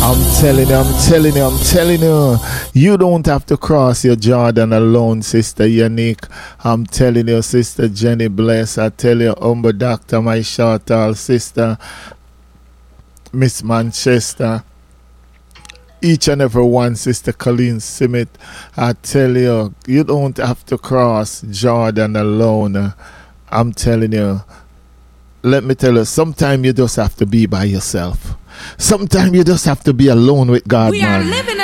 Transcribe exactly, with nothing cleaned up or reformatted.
I'm telling you, I'm telling you, I'm telling you. You don't have to cross your Jordan alone, Sister Unique. I'm telling you, Sister Jenny Bless. I tell you, Humble Doctor, my short tall sister, Miss Manchester. Each and every one, Sister Colleen Simmet. I tell you, you don't have to cross Jordan alone. I'm telling you. Let me tell you, sometimes you just have to be by yourself. Sometimes you just have to be alone with God, we man. Are living